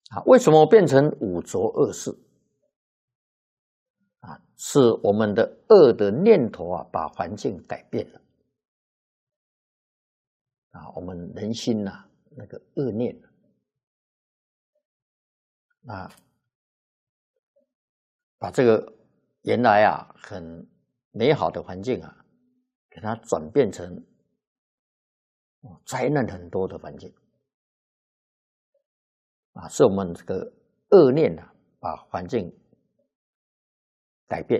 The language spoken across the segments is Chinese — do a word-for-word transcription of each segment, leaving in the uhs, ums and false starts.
啊，为什么变成五浊恶世？啊，是我们的恶的念头啊，把环境改变了。啊，我们人心呐、啊，那个恶念啊，把这个原来啊很美好的环境啊，给它转变成灾难很多的环境。啊，是我们这个恶念啊，把环境改变。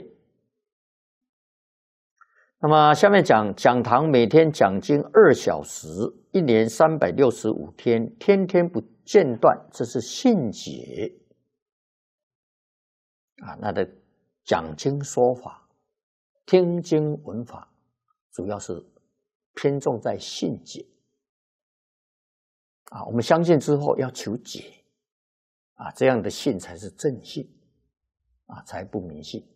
那么下面讲讲堂每天讲经二小时，一年三百六十五天，天天不间断，这是信解啊。那的讲经说法、听经闻法，主要是偏重在信解啊。我们相信之后要求解。啊，这样的信才是正信，啊，才不迷信。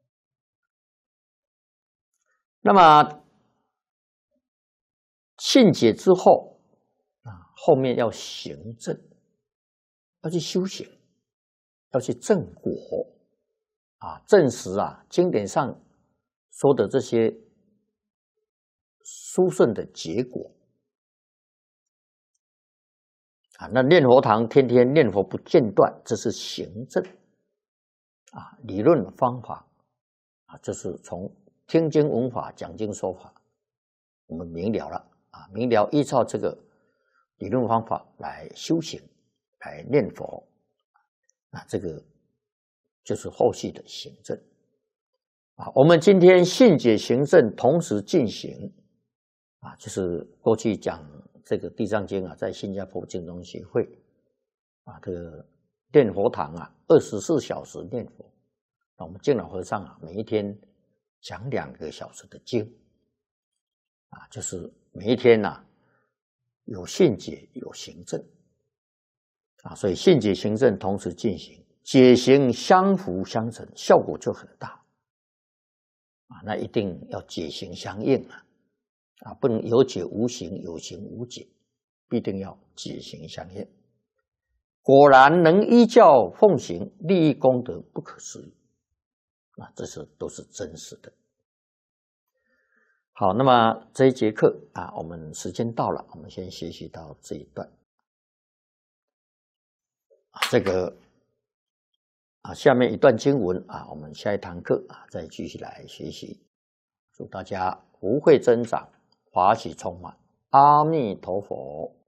那么信解之后，啊，后面要行正，要去修行，要去正果，啊，证实啊经典上说的这些殊胜的结果。啊，那念佛堂天天念佛不间断，这是行正啊，理论方法啊，这是从听经闻法、讲经说法，我们明了了啊，明了依照这个理论方法来修行，来念佛，那这个就是后续的行正啊。我们今天信解行正同时进行啊，就是过去讲。这个《地藏经》啊，在新加坡净宗协会啊，这个念佛堂啊，二十四小时念佛。那我们净老和尚啊，每一天讲两个小时的经啊，就是每一天呐、啊、有信解有行正啊，所以信解行正同时进行，解行相辅相成，效果就很大啊。那一定要解行相应啊。啊，不能有解无行，有行无解，必定要解行相应。果然能依教奉行，利益功德不可思议。啊，这是都是真实的。好，那么这一节课啊，我们时间到了，我们先学习到这一段。啊，这个啊，下面一段经文啊，我们下一堂课啊，再继续来学习。祝大家福慧增长。法喜充满，阿弥陀佛。